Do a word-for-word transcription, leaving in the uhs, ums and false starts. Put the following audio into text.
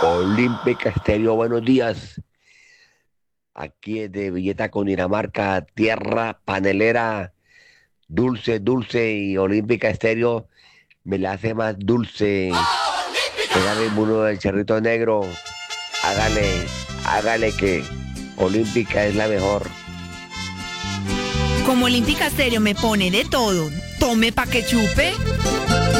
Olímpica Estéreo, buenos días. Aquí es de Villeta, Cundinamarca, tierra panelera, dulce, dulce y Olímpica Estéreo me la hace más dulce. Pégale uno del Cerrito Negro, hágale, hágale que Olímpica es la mejor. Como Olímpica Stereo me pone de todo, tome pa' que chupe.